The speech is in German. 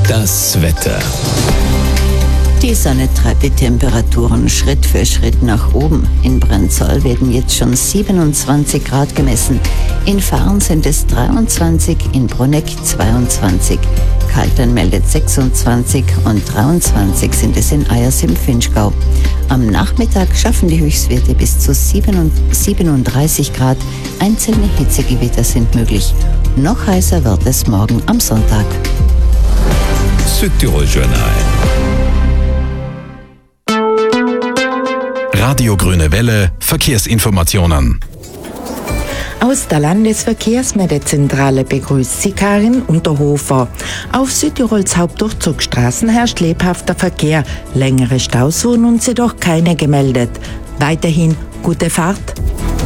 Das Wetter. Die Sonne treibt die Temperaturen Schritt für Schritt nach oben. In Brenzol werden jetzt schon 27 Grad gemessen. In Fahren sind es 23, in Bruneck 22. Kaltern meldet 26 und 23 sind es in Eyers im Vinschgau. Am Nachmittag schaffen die Höchstwerte bis zu 37 Grad. Einzelne Hitzegewitter sind möglich. Noch heißer wird es morgen am Sonntag. Südtirol Journal. Radio Grüne Welle, Verkehrsinformationen. Aus der Landesverkehrsmeldezentrale begrüßt Sie Karin Unterhofer. Auf Südtirols Hauptdurchzugsstraßen herrscht lebhafter Verkehr. Längere Staus wurden uns jedoch keine gemeldet. Weiterhin gute Fahrt.